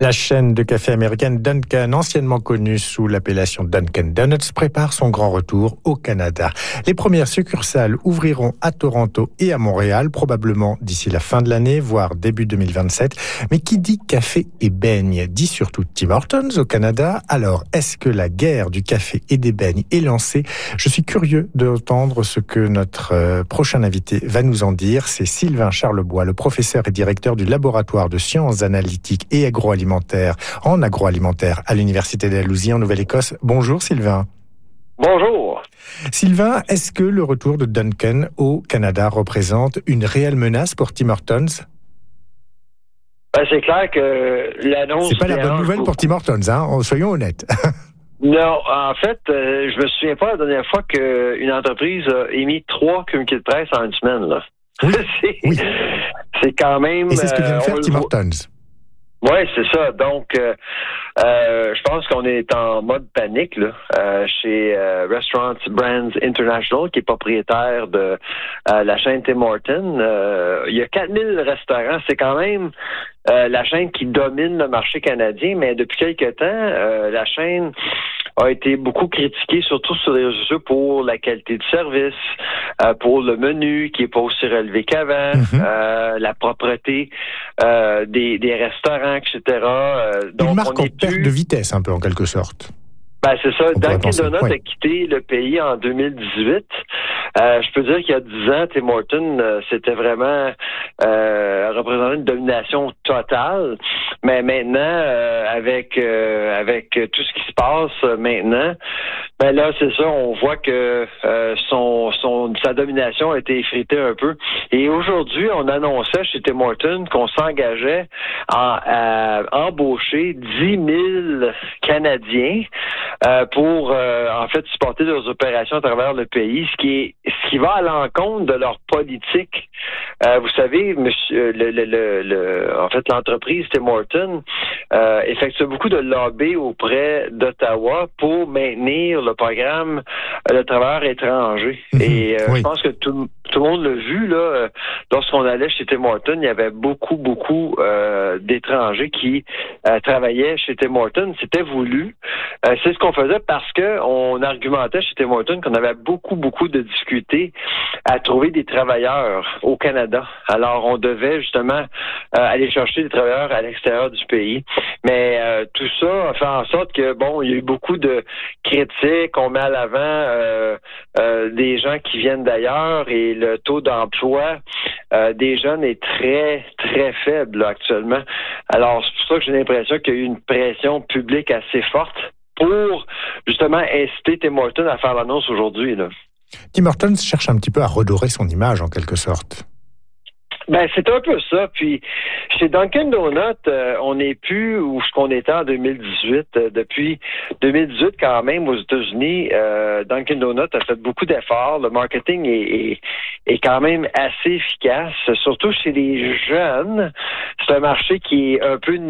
La chaîne de café américaine Dunkin', anciennement connue sous l'appellation Dunkin' Donuts, prépare son grand retour au Canada. Les premières succursales ouvriront à Toronto et à Montréal, probablement d'ici la fin de l'année, voire début 2027. Mais qui dit café et beignes dit surtout Tim Hortons au Canada. Alors, est-ce que la guerre du café et des beignes est lancée? Je suis curieux d'entendre ce que notre prochain invité va nous en dire. C'est Sylvain Charlebois, le professeur et directeur du laboratoire de sciences analytiques et agroalimentaire à l'Université Dalhousie en Nouvelle-Écosse. Bonjour Sylvain. Bonjour. Sylvain, est-ce que le retour de Dunkin' au Canada représente une réelle menace pour Tim Hortons? C'est clair que l'annonce... C'est pas la bonne nouvelle pour Tim Hortons, soyons honnêtes. Non, en fait, je me souviens pas la dernière fois qu'une entreprise a émis 3 communiqués de presse en une semaine. Là. Oui. C'est quand même... Et c'est ce que vient de faire Tim Hortons. Oui, c'est ça. Donc, je pense qu'on est en mode panique là, chez Restaurant Brands International, qui est propriétaire de la chaîne Tim Hortons. Il y a 4000 restaurants. C'est quand même la chaîne qui domine le marché canadien, mais depuis quelque temps, la chaîne a été beaucoup critiquée, surtout sur les réseaux sociaux, pour la qualité de service, pour le menu qui est pas aussi relevé qu'avant, la propreté des restaurants, etc. Donc, une marque en perte de vitesse, un peu, en quelque sorte. C'est ça. Dunkin' Donuts a quitté le pays en 2018. Je peux dire qu'il y a 10 ans, Tim Hortons, c'était vraiment représentait une domination totale. Mais maintenant, avec tout ce qui se passe maintenant, là, c'est ça, on voit que sa domination a été effritée un peu. Et aujourd'hui, on annonçait chez Tim Hortons qu'on s'engageait à embaucher 10 000 Canadiens pour en fait supporter leurs opérations à travers le pays, ce qui va à l'encontre de leur politique. Vous savez, monsieur, en fait, l'entreprise Tim Hortons effectue beaucoup de lobby auprès d'Ottawa pour maintenir le programme de travailleurs étrangers. Et oui. Je pense que tout le monde l'a vu là. Lorsqu'on allait chez Tim Hortons, il y avait beaucoup d'étrangers qui travaillaient chez Tim Hortons. C'était voulu. C'est ce qu'on faisait parce que on argumentait chez Tim Hortons qu'on avait beaucoup de difficultés à trouver des travailleurs au Canada. Alors, on devait justement aller chercher des travailleurs à l'extérieur du pays. Mais tout ça a fait en sorte que, il y a eu beaucoup de critiques. On met à l'avant des gens qui viennent d'ailleurs et le taux d'emploi des jeunes est très, très faible là, actuellement. Alors, c'est pour ça que j'ai l'impression qu'il y a eu une pression publique assez forte pour justement inciter Tim Hortons à faire l'annonce aujourd'hui. Là. Tim Hortons cherche un petit peu à redorer son image en quelque sorte. C'est un peu ça. Puis, chez Dunkin' Donuts, on n'est plus où ce qu'on était en 2018. Depuis 2018, quand même, aux États-Unis, Dunkin' Donuts a fait beaucoup d'efforts. Le marketing est quand même assez efficace, surtout chez les jeunes. C'est un marché qui est un peu